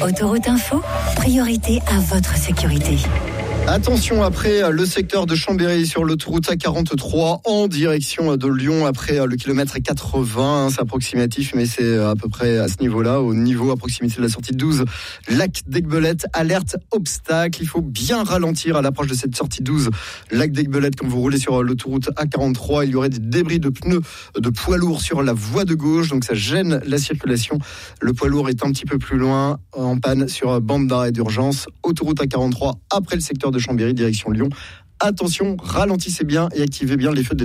Autoroute Info, priorité à votre sécurité. Attention, après le secteur de Chambéry sur l'autoroute A43 en direction de Lyon, après le kilomètre 80, c'est approximatif, mais c'est à peu près à ce niveau-là, au niveau à proximité de la sortie 12, lac d'Aiguebelette, alerte obstacle. Il faut bien ralentir à l'approche de cette sortie 12, lac d'Aiguebelette. Quand vous roulez sur l'autoroute A43, il y aurait des débris de pneus de poids lourd sur la voie de gauche, donc ça gêne la circulation. Le poids lourd est un petit peu plus loin, en panne sur bande d'arrêt d'urgence, autoroute A43 après le secteur de Chambéry, direction Lyon. Attention, ralentissez bien et activez bien les feux de